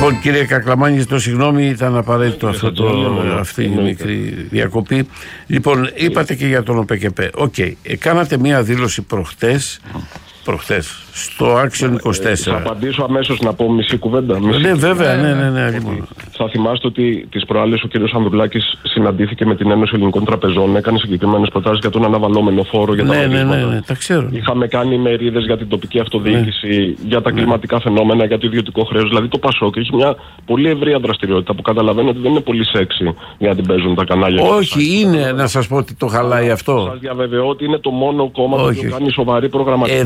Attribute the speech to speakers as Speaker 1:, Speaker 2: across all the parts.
Speaker 1: Λοιπόν, κύριε Κακλαμάνη, ζητώ συγγνώμη, ήταν απαραίτητο αυτή η μικρή διακοπή. Λοιπόν, είπατε και για τον ΟΠΕΚΕΠΕ. Κάνατε μία δήλωση προχτές στο Action 24.
Speaker 2: Θα απαντήσω αμέσως να πω μισή κουβέντα.
Speaker 1: Ναι, βέβαια, ναι.
Speaker 2: Θα θυμάστε ότι τις προάλλες ο κ. Ανδρουλάκης συναντήθηκε με την Ένωση Ελληνικών Τραπεζών, έκανε συγκεκριμένες προτάσεις για τον αναβαλώμενο φόρο για τα
Speaker 1: ναι, τα ξέρω.
Speaker 2: Είχαμε κάνει μερίδες για την τοπική αυτοδιοίκηση, για τα κλιματικά φαινόμενα, για το ιδιωτικό χρέος. Δηλαδή το ΠΑΣΟΚ έχει μια πολύ ευρεία δραστηριότητα που καταλαβαίνω ότι δεν είναι πολύ σεξι για να την παίζουν τα κανάλια.
Speaker 1: Όχι, είναι να σας πω ότι το χαλάει αυτό.
Speaker 2: Σας διαβεβαιώ ότι είναι το μόνο κόμμα που κάνει σοβαρή προγραμματική.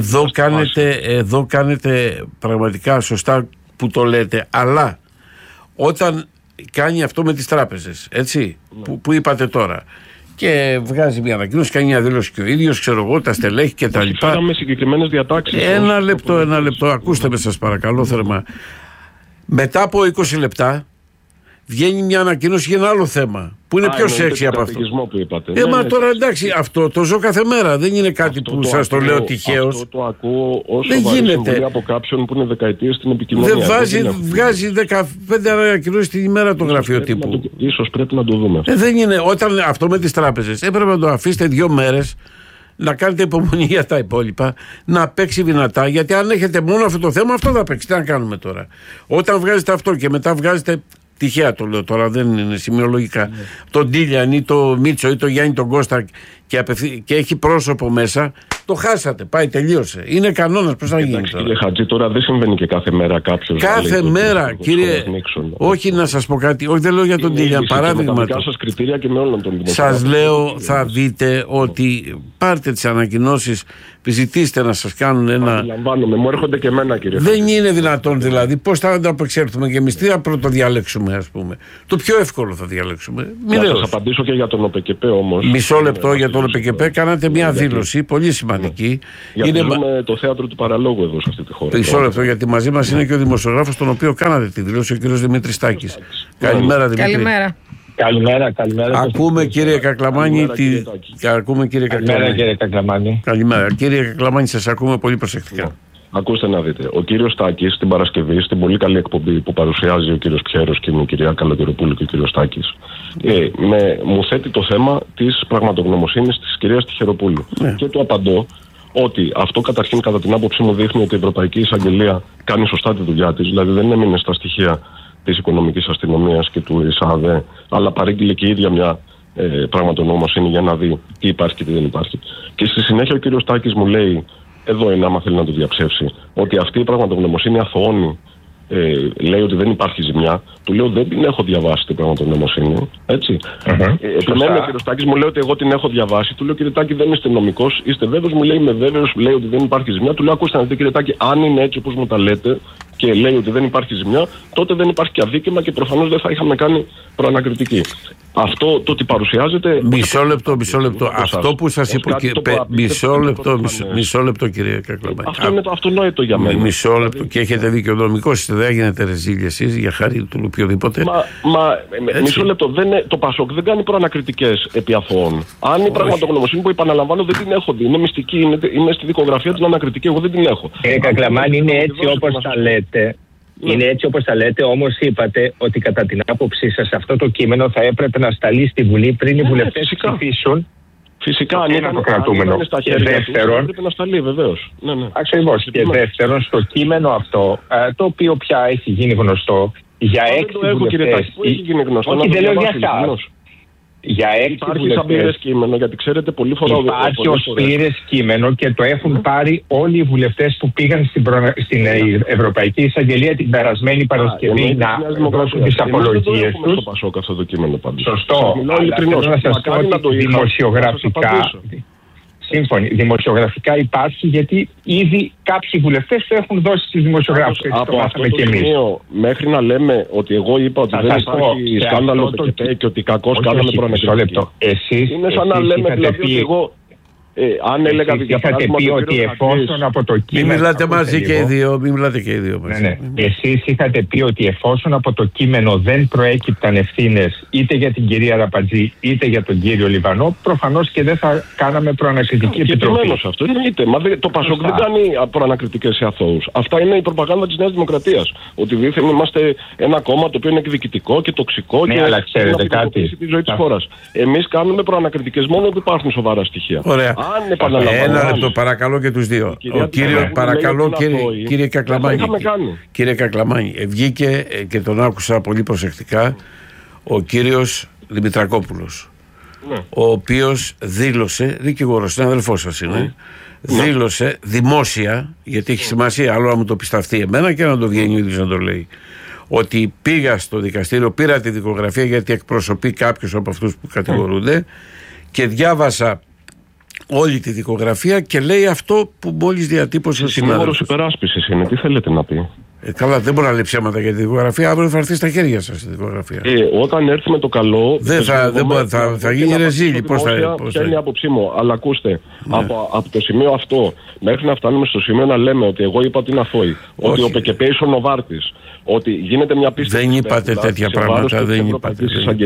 Speaker 1: Εδώ κάνετε πραγματικά σωστά που το λέτε, αλλά όταν κάνει αυτό με τις τράπεζες, έτσι, που είπατε τώρα, και βγάζει μια ανακοίνωση, κάνει μια δήλωση και ο ίδιος, ξέρω εγώ, τα στελέχη και τα λοιπά.
Speaker 2: Φέραμε συγκεκριμένες διατάξεις.
Speaker 1: Ένα λεπτό, ακούστε με σας παρακαλώ θερμά. Μετά από 20 λεπτά βγαίνει μια ανακοίνωση για ένα άλλο θέμα που είναι πιο σεξι από αυτό.
Speaker 2: Που είπατε.
Speaker 1: Μα τώρα εντάξει, αυτό το ζω κάθε μέρα. Δεν είναι κάτι που σας το λέω τυχαίως.
Speaker 2: Αυτό το ακούω όσο
Speaker 1: δεν γίνεται
Speaker 2: από κάποιον που είναι δεκαετίες στην επικοινωνία.
Speaker 1: Βγάζει 15 ανακοινώσεις την ημέρα το γραφείο τύπου.
Speaker 2: Ίσως πρέπει να το δούμε.
Speaker 1: Δεν είναι. Όταν αυτό με τις τράπεζες έπρεπε να το αφήσετε 2 μέρες, να κάνετε υπομονή για τα υπόλοιπα, να παίξει δυνατά, γιατί αν έχετε μόνο αυτό το θέμα, αυτό θα παίξει. Τι να κάνουμε τώρα. Όταν βγάζετε αυτό και μετά βγάζετε. Τυχαία το λέω τώρα, δεν είναι σημειολογικά. Τον Ντίλιαν ή το Μίτσο ή το Γιάννη τον Κώστα και έχει πρόσωπο μέσα, το χάσατε. Πάει, τελείωσε. Είναι κανόνας. Πώς θα γίνει τώρα.
Speaker 2: Κύριε Χατζή, τώρα δεν συμβαίνει και κάθε μέρα κάποιος.
Speaker 1: Κάθε μέρα, κύριε. Όχι να σας πω κάτι. Όχι, δεν λέω για τον Ντίλιαν. Παράδειγμα.
Speaker 2: Με τα σας κριτήρια και με όλων των
Speaker 1: σας λέω, θα δείτε ότι πάρτε τις ανακοινώσεις, ζητήστε να σας κάνουν ένα.
Speaker 2: Αντιλαμβάνομαι, μου έρχονται και εμένα, κύριε.
Speaker 1: Δεν είναι δυνατόν δηλαδή. Πώς θα απεξέλθουμε και εμείς, τι θα πρωτοδιαλέξουμε, ας πούμε. Το πιο εύκολο θα διαλέξουμε.
Speaker 2: Θα σας απαντήσω και για τον ΟΠΕΚΕΠΕ όμως.
Speaker 1: Μισό λεπτό για τον ΟΠΕΚΕΠΕ. Κάνατε μια δήλωση πολύ σημαντική.
Speaker 2: Είναι το θέατρο του παραλόγου εδώ σε αυτή τη χώρα.
Speaker 1: Μισό λεπτό, γιατί μαζί μας είναι και ο δημοσιογράφος τον οποίο κάνατε τη δήλωση, ο κ. Δημήτρης Τάκης. Καλημέρα, Δημήτρη.
Speaker 3: Καλημέρα.
Speaker 1: Ακούμε, κύριε Κακλαμάνη.
Speaker 3: Καλημέρα, κύριε Κακλαμάνη.
Speaker 1: Καλημέρα. Κύριε Κακλαμάνη, σας ακούμε πολύ προσεκτικά.
Speaker 2: Ακούστε να δείτε. Ο κύριος Τάκης την Παρασκευή, στην πολύ καλή εκπομπή που παρουσιάζει ο κύριος Πιέρος και η κυρία Καλογεροπούλου και ο κύριος Τάκης, μου θέτει το θέμα της πραγματογνωμοσύνης της κυρίας Τυχεροπούλου. Και του απαντώ ότι αυτό καταρχήν κατά την άποψή μου δείχνει ότι η Ευρωπαϊκή Εισαγγελία κάνει σωστά τη δουλειά της, δηλαδή δεν έμεινε στα στοιχεία της οικονομικής αστυνομίας και του ΙΣΑΔΕ, αλλά παρήγγειλε και η ίδια μια πραγματογνωμοσύνη για να δει τι υπάρχει και τι δεν υπάρχει. Και στη συνέχεια ο κύριος Τάκης μου λέει, εδώ είναι άμα θέλει να το διαψεύσει, ότι αυτή η πραγματογνωμοσύνη αθωώνει, λέει ότι δεν υπάρχει ζημιά. Του λέω δεν την έχω διαβάσει την πραγματογνωμοσύνη. Έτσι. Επιμένει ο κύριος Τάκης, μου λέει ότι εγώ την έχω διαβάσει. Του λέω κύριε Τάκη, δεν είστε νομικός, είστε βέβαιος? Μου λέει είμαι βέβαιος, λέει ότι δεν υπάρχει ζημιά. Του λέω ακούστε να δείτε κύριε Τάκη, αν είναι έτσι όπως μου τα λέτε και λέει ότι δεν υπάρχει ζημιά, τότε δεν υπάρχει και αδίκημα και προφανώς δεν θα είχαμε κάνει προανακριτική. Αυτό το ότι παρουσιάζεται.
Speaker 1: Μισό λεπτό. Αυτό που σας είπα. Μισό λεπτό, κύριε Κακλαμάνη.
Speaker 2: Αυτό είναι το αυτονόητο για μένα.
Speaker 1: Μισό λεπτό. Και έχετε δίκιο. Νομικός είστε, δεν γίνετε ρεζίλια εσείς για χάρη του οποιοδήποτε.
Speaker 2: Μισό λεπτό. Το ΠΑΣΟΚ δεν κάνει προανακριτικές επί αθώων. Αν η πραγματογνωμοσύνη που επαναλαμβάνω δεν την έχω δει, είναι μυστική, είναι στη δικογραφία την ανακριτική, εγώ δεν την έχω.
Speaker 3: Κύριε Κακλαμάνη, είναι έτσι όπως τα λέτε. Είναι έτσι όπως τα λέτε, όμως είπατε ότι κατά την άποψή σας αυτό το κείμενο θα έπρεπε να σταλεί στη Βουλή πριν οι βουλευτές ψηφίσουν.
Speaker 2: Φυσικά, αν ήταν στα χέρια του, έπρεπε να σταλεί, βεβαίως.
Speaker 3: Ακριβώς. Και δεύτερον, στο κείμενο αυτό, το οποίο πια έχει γίνει γνωστό για 6 βουλευτές.
Speaker 2: Πού έχει γίνει γνωστό?
Speaker 3: Όχι, δεν λέω για εσάς. Για 6 βουλευτές
Speaker 2: κείμενο, γιατί ξέρετε πολύ φορά
Speaker 3: υπάρχει ως πλήρες κείμενο και το έχουν πάρει όλοι οι βουλευτές που πήγαν στην Ευρωπαϊκή Εισαγγελία την περασμένη Παρασκευή να δώσουν τις απολογίες τους. Σωστό. Αλλά θέλω να σας πω ότι δημοσιογραφικά υπάρχει, γιατί ήδη κάποιοι βουλευτές το έχουν δώσει στους δημοσιογράφους.
Speaker 2: Από αυτό το σημείο μέχρι να λέμε ότι εγώ είπα ότι δεν υπάρχει σκάνδαλο και ότι κακώς κάναμε προανακριτική.
Speaker 3: Εσείς
Speaker 2: είναι σαν να λέμε δηλαδή ότι εγώ. Αν έλεγα
Speaker 3: είχατε πει ότι εφόσον από το κείμενο.
Speaker 1: Μην μιλάτε μαζί και οι δύο. Μην μιλάτε και οι δύο μαζί.
Speaker 3: Ναι. Εσείς είχατε πει ότι εφόσον από το κείμενο δεν προέκυπταν ευθύνες είτε για την κυρία Ραπατζή είτε για τον κύριο Λιβανό, προφανώς και δεν θα κάναμε προανακριτική επιτροπή.
Speaker 2: Και αυτό εννοείται. Το Πασόκ δεν κάνει προανακριτικές σε αθώους. Αυτά είναι η προπαγάνδα της Νέας Δημοκρατίας. Ότι δήθεν είμαστε ένα κόμμα το οποίο είναι εκδικητικό και τοξικό και
Speaker 3: αλλά ξέρετε κάτι.
Speaker 2: Τη ζωή της χώρας. Εμείς κάνουμε προανακριτικές μόνο που υπάρχουν σοβαρά στοιχεία.
Speaker 1: Ωραία. Ένα λεπτό παρακαλώ και τους δύο. Κύριε Κακλαμάνη, βγήκε και τον άκουσα πολύ προσεκτικά ο κύριος Δημητρακόπουλος, ο οποίος δήλωσε, δικηγόρος, συναδελφός σας είναι, δήλωσε δημόσια, γιατί έχει σημασία άλλο να μου το πισταυτεί εμένα και να το βγαίνει ο ίδιος να το λέει, ότι πήγα στο δικαστήριο, πήρα τη δικογραφία γιατί εκπροσωπεί κάποιους από αυτούς που κατηγορούνται και διάβασα όλη τη δικογραφία και λέει αυτό που μόλις διατύπωσε ο συνάδελφος.
Speaker 2: Συνήγορος υπεράσπισης είναι, τι θέλετε να πει.
Speaker 1: Καλά, δεν μπορεί να λέει ψέματα για τη δικογραφία, αύριο θα έρθει στα χέρια σας η δικογραφία.
Speaker 2: Όταν έρθει με το καλό.
Speaker 1: Θα γίνει ρεζίλη.
Speaker 2: Ποια είναι η άποψή μου, αλλά ακούστε, από το σημείο αυτό μέχρι να φτάνουμε στο σημείο να λέμε ότι εγώ είπα ότι είναι αθώοι, ότι ο ΠΚΠ είσαι ο Νοβάρτης, ότι γίνεται μια πίστη.
Speaker 1: Δεν είπατε τέτοια πράγματα. Δεν είπατε.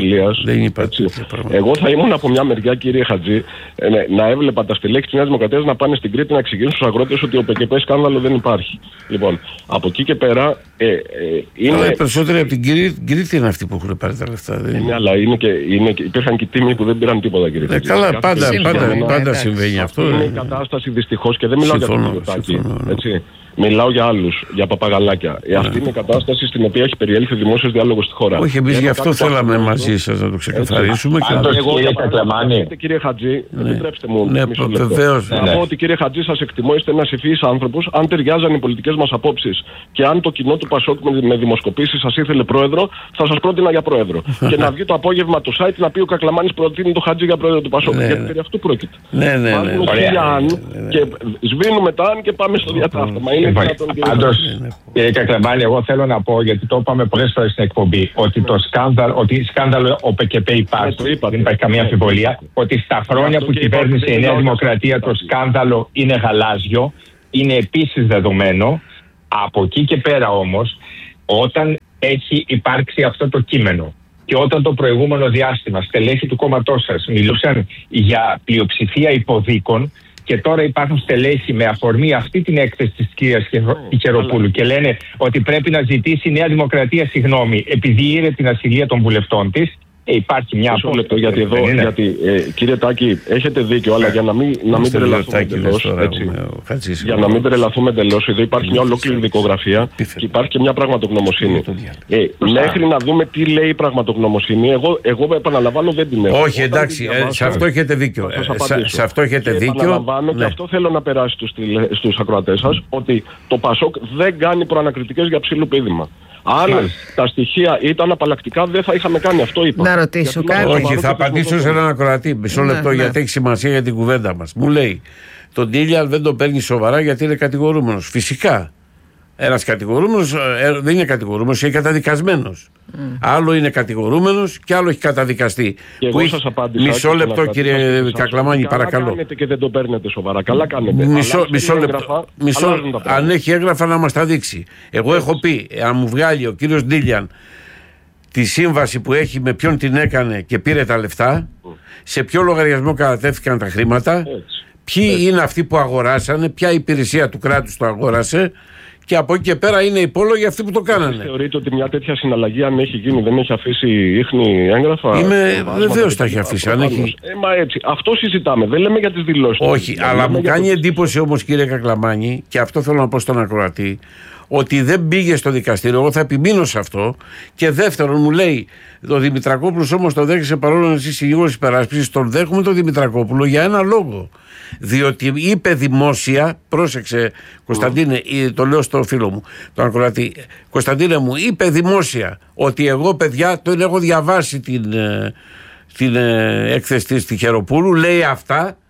Speaker 2: Εγώ θα ήμουν από μια μεριά, κύριε Χατζή, να έβλεπα τα στελέχη της Νέας Δημοκρατίας να πάνε στην Κρήτη να εξηγήσουν στους αγρότες ότι ο ΠΚΠ σκάνδαλο δεν υπάρχει. Λοιπόν, από εκεί και πέρα.
Speaker 1: Αλλά οι περισσότεροι από την Κρήτη είναι αυτοί που έχουν πάρει τα λεφτά.
Speaker 2: Αλλά υπήρχαν και τίμοι που δεν πήραν τίποτα, κύριε Χατζή.
Speaker 1: Καλά, πάντα συμβαίνει αυτό.
Speaker 2: Είναι η κατάσταση δυστυχώς και δεν μιλάω για τον Μητσοτάκη. Μιλάω για άλλους, για παπαγαλάκια. Αυτή είναι η κατάσταση στην οποία έχει περιέλθει δημόσιος διάλογος στη χώρα.
Speaker 1: Όχι, εμείς γι' αυτό θέλαμε μαζί σας να το ξεκαθαρίσουμε.
Speaker 2: Κύριε Χατζή, επιτρέψτε μου μισό λεπτό. Να πω ότι, κύριε Χατζή, σας εκτιμώ, είστε ένας ευφυής άνθρωπος. Αν ταιριάζαν οι πολιτικές μας απόψεις και αν το κοινό του Πασόκ με δημοσκοπήσεις σας ήθελε πρόεδρο, θα σας πρότεινα για πρόεδρο. Και να βγει το απόγευμα το site να πει ο Κακλαμάνης προτείνει το Χατζή για πρόεδρο του Πασόκ. Γιατί περί αυτού πρόκειται. Και σβήνουμε τα αν και πάμε στο διατάφταμα.
Speaker 3: Πάντως, κύριε Κακλαμάνη, εγώ θέλω να πω, γιατί το είπαμε πολλές φορές στην εκπομπή, ότι το σκάνδαλο ο ΠΚΠ υπάρχει, δεν υπάρχει καμία αμφιβολία, ότι στα χρόνια που κυβέρνησε η Νέα Δημοκρατία το σκάνδαλο είναι γαλάζιο, είναι επίσης δεδομένο. Από εκεί και πέρα όμως, όταν έχει υπάρξει αυτό το κείμενο και όταν το προηγούμενο διάστημα στελέχη του κόμματός σας μιλούσαν για πλειοψηφία υποδίκων, και τώρα υπάρχουν στελέχη με αφορμή αυτή την έκθεση της κυρίας Κιχεροπούλου και λένε ότι πρέπει να ζητήσει η Νέα Δημοκρατία συγγνώμη επειδή είδε την ασυλία των βουλευτών της. Υπάρχει μια
Speaker 2: απόλυτο γιατί εδώ, κύριε Τάκη, έχετε δίκιο, αλλά για να μην τρελαθούμε εντελώς, για να μην τρελαθούμε εντελώς, εδώ υπάρχει μια ολόκληρη δικογραφία και υπάρχει και μια πραγματογνωμοσύνη. Μέχρι να δούμε τι λέει η πραγματογνωμοσύνη, εγώ επαναλαμβάνω δεν την έχω.
Speaker 1: Όχι, εντάξει, σε αυτό έχετε δίκιο. Σε αυτό έχετε δίκιο.
Speaker 2: Επαναλαμβάνω και αυτό θέλω να περάσει στους ακροατές σας, ότι το Πασόκ δεν κάνει προανακριτικές για ψήλου πείδημα. Αν τα στοιχεία ήταν απαλλακτικά, δεν θα είχαμε κάνει αυτό. Είπα.
Speaker 4: Να ρωτήσω κάτι.
Speaker 1: Όχι, θα απαντήσω σε έναν ακροατή. Μισό λεπτό, γιατί έχει σημασία για την κουβέντα μας. Μου λέει, τον Τίλιαν δεν τον παίρνει σοβαρά γιατί είναι κατηγορούμενος. Φυσικά. Ένας κατηγορούμενος δεν είναι κατηγορούμενος, είναι καταδικασμένος. Άλλο είναι κατηγορούμενος και άλλο έχει καταδικαστεί.
Speaker 2: Και εγώ σας απάντησα.
Speaker 1: Μισό λεπτό, κύριε Κακλαμάνη, παρακαλώ.
Speaker 2: Καλά κάνετε και δεν το παίρνετε σοβαρά. Καλά κάνετε.
Speaker 1: Μισό λεπτό. Αν έχει έγγραφα να μας τα δείξει. Εγώ έχω πει, αν μου βγάλει ο κύριος Ντίλιαν τη σύμβαση που έχει, με ποιον την έκανε και πήρε τα λεφτά, σε ποιο λογαριασμό κατατέθηκαν τα χρήματα, ποιοι είναι αυτοί που αγοράσανε, ποια υπηρεσία του κράτους το αγόρασε. Και από εκεί και πέρα είναι υπόλογοι αυτοί που το κάνανε.
Speaker 2: Θεωρείτε ότι μια τέτοια συναλλαγή, αν έχει γίνει, δεν έχει αφήσει ίχνη έγγραφα?
Speaker 1: Βεβαίως τα έχει αφήσει. Αν έχει...
Speaker 2: Μα έτσι. Αυτό συζητάμε. Δεν λέμε για τις δηλώσεις.
Speaker 1: Όχι, αλλά μου κάνει εντύπωση όμως, κύριε Κακλαμάνη, και αυτό θέλω να πω στον ακροατή, ότι δεν πήγε στο δικαστήριο. Εγώ θα επιμείνω σε αυτό. Και δεύτερον, μου λέει, ο Δημητρακόπουλος όμως το δέχεσαι, παρόλο να είσαι συνήγορος υπεράσπισης, τον δέχομαι τον Δημητρακόπουλο για ένα λόγο. Διότι είπε δημόσια, πρόσεξε Κωνσταντίνε, το λέω στο φίλο μου, τον ακροατή, Κωνσταντίνε μου, είπε δημόσια ότι εγώ, παιδιά, τον έχω διαβάσει την έκθεση της Κιχεροπούλου, λέει αυτά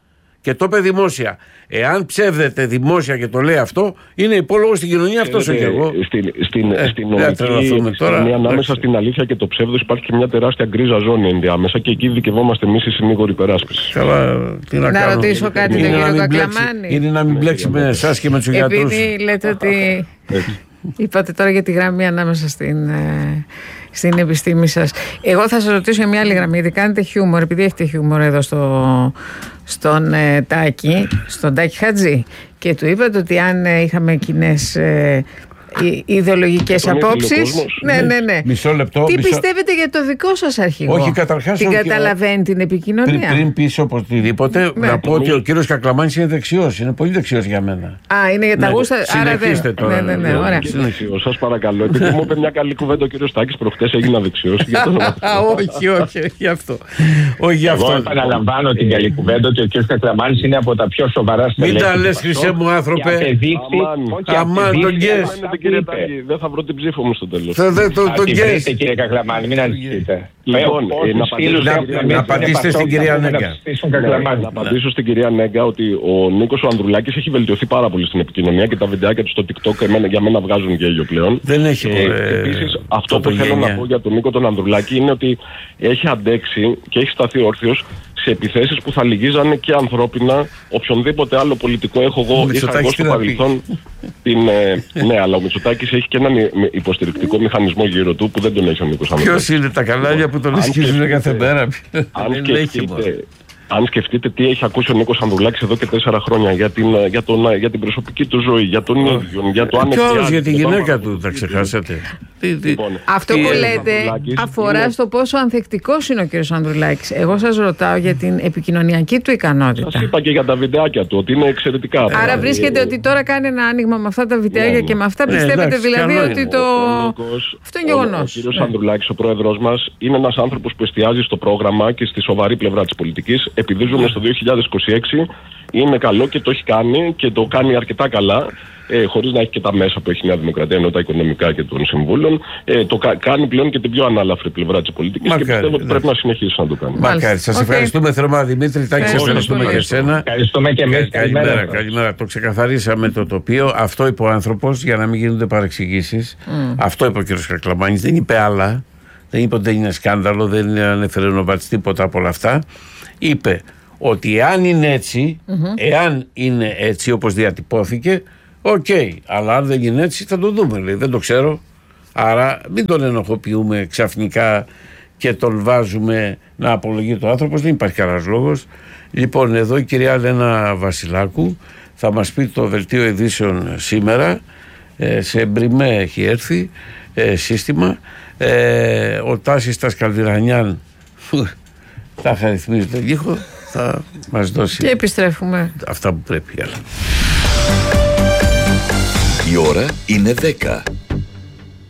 Speaker 1: και το είπε δημόσια. Εάν ψεύδεται δημόσια και το λέει αυτό, είναι υπόλογο στην κοινωνία. Αυτό και εγώ.
Speaker 2: Στην νομική, ανάμεσα στην αλήθεια και το ψεύδος υπάρχει και μια τεράστια γκρίζα ζώνη ενδιάμεσα και εκεί δικαιούμαστε εμείς οι συνήγοροι υπεράσπισης.
Speaker 4: Να ρωτήσω κάτι τον κύριο Κακλαμάνη.
Speaker 1: Είναι να μην μπλέξει με εσάς και με τους γιατρούς.
Speaker 4: Επειδή λέτε ότι. Είπατε τώρα για τη γραμμή ανάμεσα στην επιστήμη σας. Εγώ θα σας ρωτήσω για μια άλλη γραμμή. Γιατί κάνετε χιούμορ, επειδή έχετε χιούμορ εδώ στον Τάκη Χατζή. Και του είπατε ότι αν είχαμε κοινές ιδεολογικές απόψεις. Ναι.
Speaker 1: Μισό λεπτό.
Speaker 4: Τι πιστεύετε για το δικό σας αρχηγό?
Speaker 1: Όχι, καταρχάς.
Speaker 4: Την καταλαβαίνει την επικοινωνία?
Speaker 1: Πριν πεις οπωσδήποτε, να πω ότι ο κύριος Κακλαμάνης είναι δεξιός. Είναι πολύ δεξιός για μένα.
Speaker 4: Είναι για τα γούστα.
Speaker 1: Συνεχίστε τώρα.
Speaker 4: Ναι, ωραία.
Speaker 2: Σας παρακαλώ. Επειδή μου είπε μια καλή κουβέντα ο κύριος Τάκης προχτές, έγινα δεξιός.
Speaker 4: Όχι, γι' αυτό.
Speaker 3: Εγώ επαναλαμβάνω την καλή κουβέντα ότι ο κύριος Κακλαμάνης είναι από τα πιο σοβαρά στελέχη.
Speaker 1: Μην τα λες, χρυσέ μου άνθρωπε. Αμάν τον γκες.
Speaker 2: Κύριε Τάκη, δεν θα βρω την ψήφο μου στο τέλος.
Speaker 3: Την βρείτε, κύριε Κακλαμάνη, μην ανησυχείτε.
Speaker 1: Να απαντήσετε στην κυρία Νέγκα.
Speaker 2: Να απαντήσω στην κυρία Νέγκα ότι ο Νίκος ο Ανδρουλάκης έχει βελτιωθεί πάρα πολύ στην επικοινωνία και τα βιντεάκια του στο TikTok για μένα βγάζουν γέλιο πλέον.
Speaker 1: Δεν έχει.
Speaker 2: Επίσης, αυτό που θέλω να πω για τον Νίκο τον Ανδρουλάκη είναι ότι έχει αντέξει και έχει σταθεί όρθιος σε επιθέσεις που θα λυγίζανε και ανθρώπινα οποιονδήποτε άλλο πολιτικό είχα εγώ στο παρελθόν. Ναι, αλλά ο Μητσοτάκης έχει και έναν υποστηρικτικό μηχανισμό γύρω του που δεν τον έχει ο Νίκος Ανδρουλάκης.
Speaker 1: Ποιος είναι τα κανάλια που τον εσκίζουν κάθε μέρα?
Speaker 2: Αν σκεφτείτε τι έχει ακούσει ο Νίκος Ανδρουλάκης εδώ και 4 χρόνια για την προσωπική του ζωή, για τον ίδιο, για το
Speaker 1: και όλος για τη γυναίκα του, θα ξεχάσετε.
Speaker 4: Αυτό που λέτε αφορά στο πόσο ανθεκτικός είναι ο κύριος Ανδρουλάκης. Εγώ σας ρωτάω για την επικοινωνιακή του ικανότητα.
Speaker 2: Σας είπα και για τα βιντεάκια του ότι είναι εξαιρετικά.
Speaker 4: Άρα βρίσκεται ότι τώρα κάνει ένα άνοιγμα με αυτά τα βιντεάκια και με αυτά πιστεύετε δηλαδή ότι το. Αυτό είναι γεγονός.
Speaker 2: Ο κύριος Ανδρουλάκης, ο πρόεδρος μας, είναι ένας άνθρωπος που εστιάζει στο πρόγραμμα και στη σοβαρή πλευρά της πολιτικής. Επειδή ζούμε στο 2026, είναι καλό και το έχει κάνει και το κάνει αρκετά καλά, χωρίς να έχει και τα μέσα που έχει η Νέα Δημοκρατία, ενώ τα οικονομικά και των συμβούλων. Το κάνει πλέον και την πιο ανάλαφρη πλευρά της πολιτικής και πιστεύω ότι πρέπει να συνεχίσει να το κάνει.
Speaker 1: Μακάρι. Σας ευχαριστούμε θερμά, Δημήτρη. Τάκη, σας ευχαριστούμε και εσένα.
Speaker 3: Ευχαριστούμε και εμείς.
Speaker 1: Καλημέρα. Το ξεκαθαρίσαμε το τοπίο. Αυτό είπε ο άνθρωπος για να μην γίνονται παρεξηγήσεις. Αυτό είπε ο κ. Κακλαμάνης. Δεν είπε άλλα. Δεν είπε ότι δεν είναι σκάνδαλο, δεν ανέφερε Νοβάτς τίποτα από όλα αυτά. Είπε ότι εάν είναι έτσι όπως διατυπώθηκε, οκ, αλλά αν δεν είναι έτσι θα το δούμε, λέει, δεν το ξέρω. Άρα μην τον ενοχοποιούμε ξαφνικά και τον βάζουμε να απολογεί το άνθρωπος, δεν υπάρχει κανένας λόγος. Λοιπόν, εδώ η κυρία Λένα Βασιλάκου θα μας πει το δελτίο ειδήσεων σήμερα, σε Μπριμέ έχει έρθει σύστημα. Ο Τάσης Τασκαλδυρανιάν θα χαριθμίζει τον ήχο, θα μας δώσει
Speaker 4: και επιστρέφουμε
Speaker 1: αυτά που πρέπει.
Speaker 5: Η ώρα είναι 10.